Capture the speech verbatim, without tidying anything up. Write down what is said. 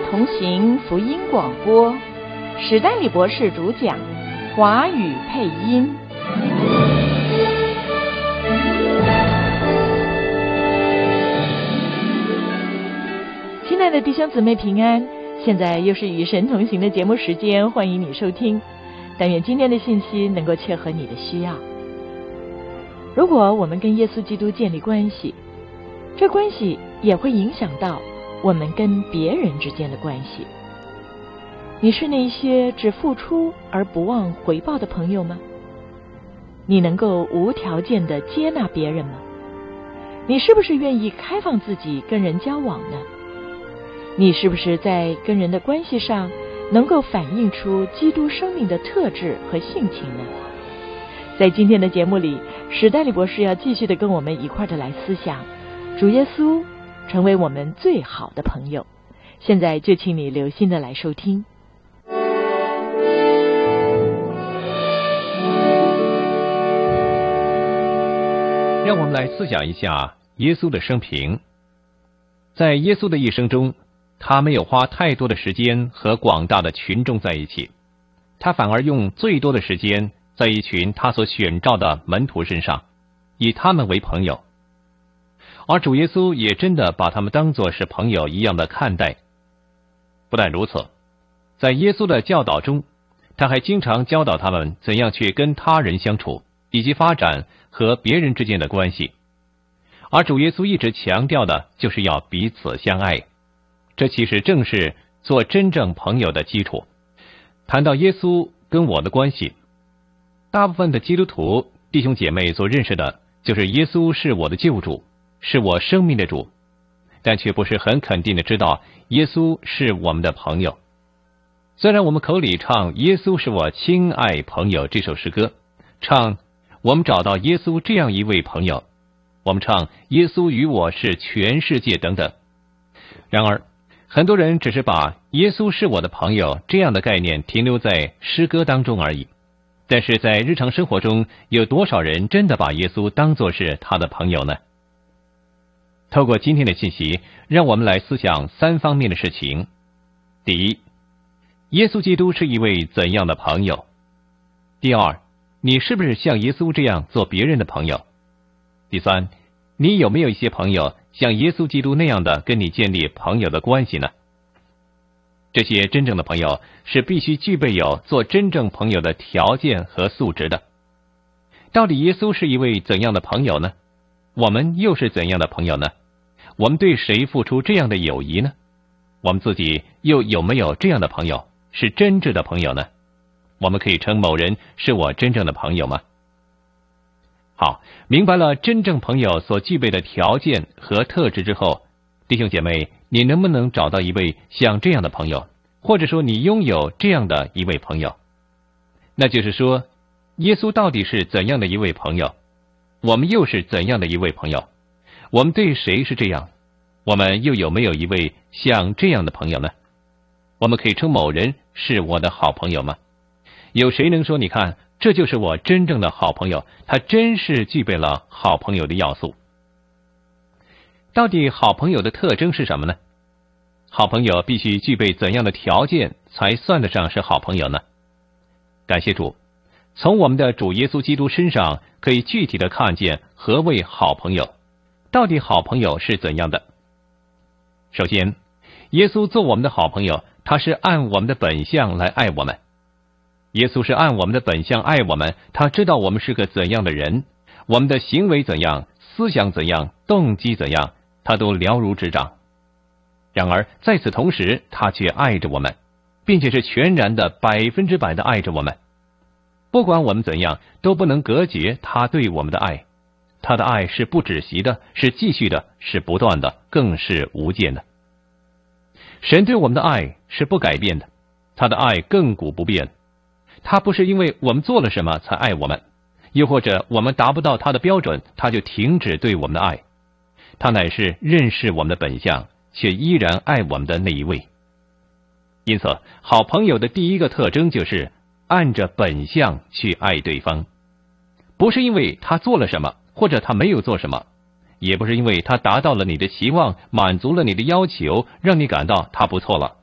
同行福音广播，史丹利博士主讲，华语配音。亲爱的弟兄姊妹平安，现在又是与神同行的节目时间，欢迎你收听。但愿今天的信息能够切合你的需要。如果我们跟耶稣基督建立关系，这关系也会影响到我们跟别人之间的关系。你是那些只付出而不忘回报的朋友吗？你能够无条件地接纳别人吗？你是不是愿意开放自己跟人交往呢？你是不是在跟人的关系上能够反映出基督生命的特质和性情呢？在今天的节目里，史丹利博士要继续的跟我们一块的来思想主耶稣成为我们最好的朋友。现在就请你留心的来收听。 让我们来思想一下耶稣的生平。在耶稣的一生中，他没有花太多的时间和广大的群众在一起，他反而用最多的时间在一群他所选召的门徒身上，以他们为朋友。而主耶稣也真的把他们当作是朋友一样的看待。不但如此，在耶稣的教导中，他还经常教导他们怎样去跟他人相处，以及发展和别人之间的关系。而主耶稣一直强调的就是要彼此相爱，这其实正是做真正朋友的基础。谈到耶稣跟我的关系，大部分的基督徒弟兄姐妹所认识的就是耶稣是我的救主，是我生命的主，但却不是很肯定的知道耶稣是我们的朋友。虽然我们口里唱耶稣是我亲爱朋友这首诗歌，唱我们找到耶稣这样一位朋友，我们唱耶稣与我是全世界等等，然而很多人只是把耶稣是我的朋友这样的概念停留在诗歌当中而已。但是在日常生活中，有多少人真的把耶稣当作是他的朋友呢？透过今天的信息，让我们来思想三方面的事情。第一，耶稣基督是一位怎样的朋友？第二，你是不是像耶稣这样做别人的朋友？第三，你有没有一些朋友像耶稣基督那样的跟你建立朋友的关系呢？这些真正的朋友是必须具备有做真正朋友的条件和素质的。到底耶稣是一位怎样的朋友呢？我们又是怎样的朋友呢？我们对谁付出这样的友谊呢？我们自己又有没有这样的朋友，是真挚的朋友呢？我们可以称某人是我真正的朋友吗？好，明白了真正朋友所具备的条件和特质之后，弟兄姐妹，你能不能找到一位像这样的朋友，或者说你拥有这样的一位朋友？那就是说，耶稣到底是怎样的一位朋友？我们又是怎样的一位朋友？我们对谁是这样？我们又有没有一位像这样的朋友呢？我们可以称某人是我的好朋友吗？有谁能说，你看，这就是我真正的好朋友，他真是具备了好朋友的要素。到底好朋友的特征是什么呢？好朋友必须具备怎样的条件才算得上是好朋友呢？感谢主，从我们的主耶稣基督身上可以具体的看见何谓好朋友，到底好朋友是怎样的。首先，耶稣做我们的好朋友，他是按我们的本相来爱我们。耶稣是按我们的本相爱我们，他知道我们是个怎样的人，我们的行为怎样，思想怎样，动机怎样，他都了如指掌。然而在此同时，他却爱着我们，并且是全然的百分之百的爱着我们。不管我们怎样，都不能隔绝他对我们的爱。他的爱是不止息的，是继续的，是不断的，更是无间的。神对我们的爱是不改变的，他的爱亘古不变。他不是因为我们做了什么才爱我们，又或者我们达不到他的标准，他就停止对我们的爱。他乃是认识我们的本相，却依然爱我们的那一位。因此，好朋友的第一个特征就是按着本相去爱对方，不是因为他做了什么，或者他没有做什么，也不是因为他达到了你的期望，满足了你的要求，让你感到他不错了，